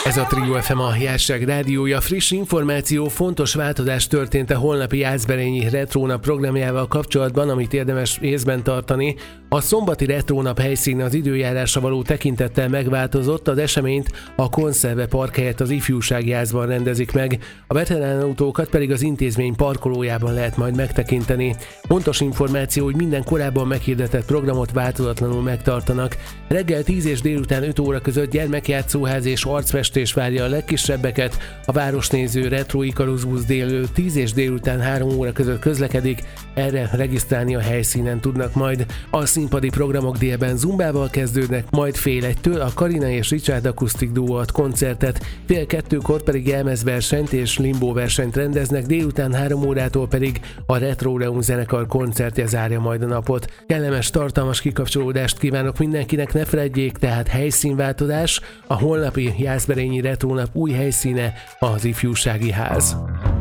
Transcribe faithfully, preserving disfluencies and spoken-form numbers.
Ez a Trio ef em, a Jásság rádiója. Friss információ, fontos változás történt a holnapi Jászberényi Retrónap programjával kapcsolatban, amit érdemes észben tartani. A szombati Retrónap helyszíne az időjárásra való tekintettel megváltozott, az eseményt a Konszerve Park helyett az Ifjúsági Házban rendezik meg, a veteránautókat pedig az intézmény parkolójában lehet majd megtekinteni. Fontos információ, hogy minden korábban meghirdetett programot változatlanul megtartanak. Reggel tíz és délután öt óra között gyermekjátszóház és arcfestés várja a legkisebbeket, a városnéző Retro Icarus busz délelőtt tíz és délután három óra között közlekedik, erre regisztrálni a helyszínen tudnak majd. A színpadi programok délben zumbával kezdődnek, majd fél egytől a Karina és Richard Akusztik Duo ad koncertet, fél kettőkor pedig jelmezversenyt és limbó versenyt rendeznek, délután három órától pedig a Retroreum zenekar koncertje zárja majd a napot. Kellemes, tartalmas kikapcsolódást kívánok mindenkinek, ne feledjék, tehát helyszínváltozás, a holnapi Jászberényi Retrónap új helyszíne az Ifjúsági Ház.